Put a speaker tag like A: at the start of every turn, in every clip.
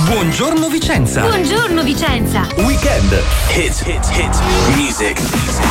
A: Buongiorno Vicenza.
B: Buongiorno Vicenza.
A: Weekend. Hit music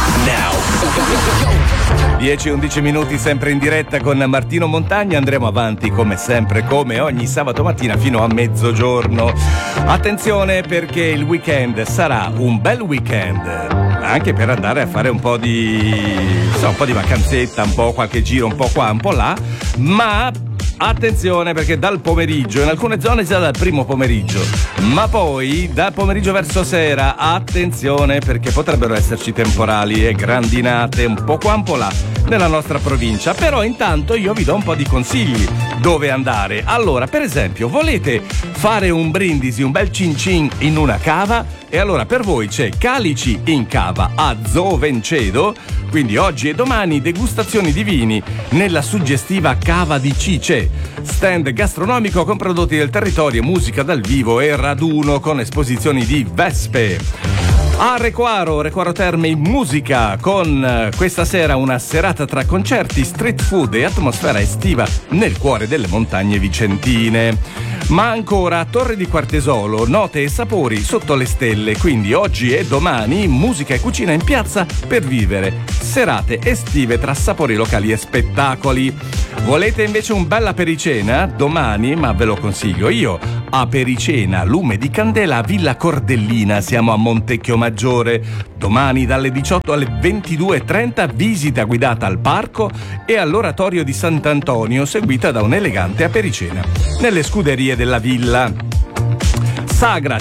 A: now. 10-11 minuti sempre in diretta con Martino Montagna. Andremo avanti come sempre, come ogni sabato mattina fino a mezzogiorno. Attenzione, perché il weekend sarà un bel weekend, anche per andare a fare un po' di vacanzetta, un po' qualche giro, un po' qua, un po' là, ma attenzione, perché dal pomeriggio, in alcune zone già dal primo pomeriggio, ma poi dal pomeriggio verso sera, attenzione, perché potrebbero esserci temporali e grandinate un po' qua, un po' là nella nostra provincia. Però intanto io vi do un po' di consigli dove andare. Allora, per esempio, volete fare un brindisi, un bel cin cin in una cava? E allora per voi c'è Calici in Cava a Zovencedo. Quindi oggi e domani degustazioni di vini nella suggestiva Cava di Cice. Stand gastronomico con prodotti del territorio, musica dal vivo e raduno con esposizioni di vespe. A Requaro Terme in musica, con questa sera una serata tra concerti, street food e atmosfera estiva nel cuore delle montagne vicentine. Ma ancora a Torre di Quartesolo, note e sapori sotto le stelle. Quindi oggi e domani musica e cucina in piazza per vivere serate estive tra sapori locali e spettacoli. Volete invece un bella pericena? Domani, ma ve lo consiglio io, a Pericena Lume di Candela a Villa Cordellina, siamo a Montecchio Maggiore. Domani dalle 18 alle 22:30 visita guidata al parco e all'oratorio di Sant'Antonio, seguita da un'elegante apericena nelle scuderie della villa. Sagra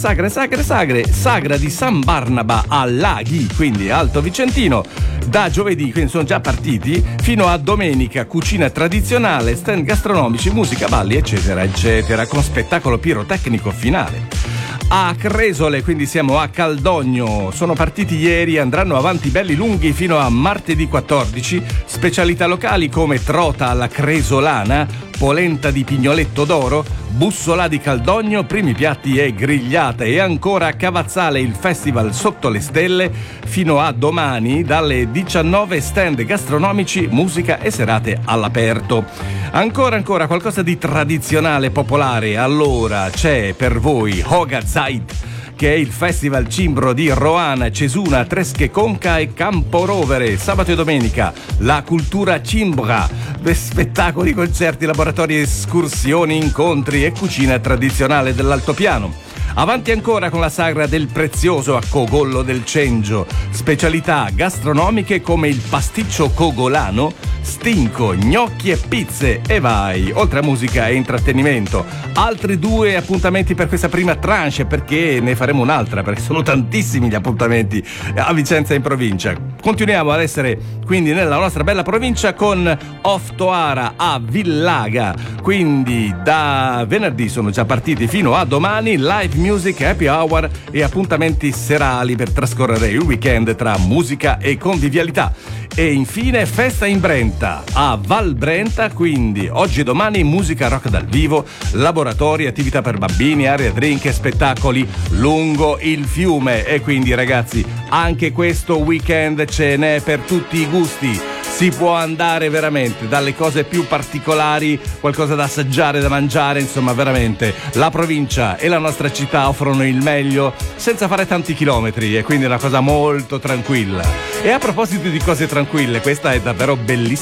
A: di San Barnaba a Laghi, quindi Alto Vicentino, da giovedì, quindi sono già partiti, fino a domenica, cucina tradizionale, stand gastronomici, musica, balli, eccetera, eccetera, con spettacolo pirotecnico finale. A Cresole, quindi siamo a Caldogno, sono partiti ieri, andranno avanti belli lunghi fino a martedì 14, specialità locali come trota alla cresolana, polenta di pignoletto d'oro, bussola di Caldogno, primi piatti e grigliate. E ancora a Cavazzale il festival sotto le stelle fino a domani dalle 19, stand gastronomici, musica e serate all'aperto. Ancora qualcosa di tradizionale popolare. Allora c'è per voi Hoga Zeit, che è il festival cimbro di Roana, Cesuna, Tresche Conca e Camporovere. Sabato e domenica la cultura cimbra, spettacoli, concerti, laboratori, escursioni, incontri e cucina tradizionale dell'altopiano. Avanti ancora con la sagra del prezioso a Cogollo del Cengio, specialità gastronomiche come il pasticcio cogolano, stinco, gnocchi e pizze e vai, oltre a musica e intrattenimento. Altri 2 appuntamenti per questa prima tranche, perché ne faremo un'altra, perché sono tantissimi gli appuntamenti a Vicenza in provincia. Continuiamo ad essere quindi nella nostra bella provincia con Oftoara a Villaga, quindi da venerdì sono già partiti fino a domani live music, happy hour e appuntamenti serali per trascorrere il weekend tra musica e convivialità. E infine festa in Brenta a Val Brenta, quindi oggi e domani musica rock dal vivo, laboratori, attività per bambini, area drink e spettacoli lungo il fiume. E quindi ragazzi, anche questo weekend ce n'è per tutti i gusti. Si può andare veramente dalle cose più particolari, qualcosa da assaggiare, da mangiare, insomma veramente la provincia e la nostra città offrono il meglio senza fare tanti chilometri, e quindi è una cosa molto tranquilla. E a proposito di cose tranquille, questa è davvero bellissima